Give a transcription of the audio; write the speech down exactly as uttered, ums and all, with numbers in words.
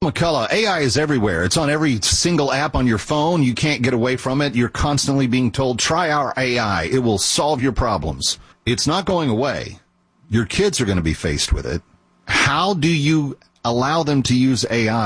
McCullough, A I is everywhere. It's on every single app on your phone. You can't get away from it. You're constantly being told, try our A I. It will solve your problems. It's not going away. Your kids are going to be faced with it. How do you allow them to use A I